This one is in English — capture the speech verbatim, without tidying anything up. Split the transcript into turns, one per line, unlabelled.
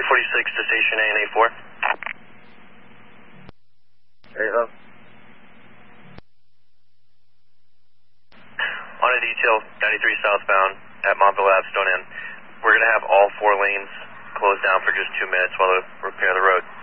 forty-six to station A N A four.
There you go.
On a detail, ninety-three southbound at Montville Ave, Stone Inn. We're going to have all four lanes closed down for just two minutes while we repair the road.